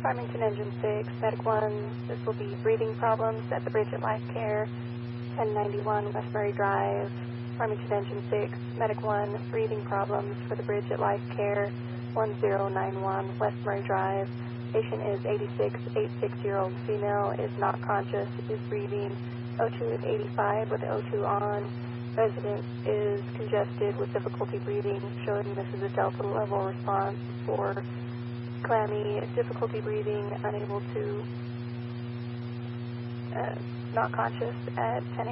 Farmington Engine 6, Medic 1, this will be breathing problems at the bridge at Life Care, 1091 West Murray Drive. Farmington Engine 6, Medic 1, breathing problems for the bridge at Life Care, 1091 West Murray Drive. Patient is 86, 86-year-old female, is not conscious, is breathing, O2 is 85 with O2 on. Resident is congested with difficulty breathing, showing this is a Delta level response for clammy, difficulty breathing, unable to, not conscious at 10 a.m.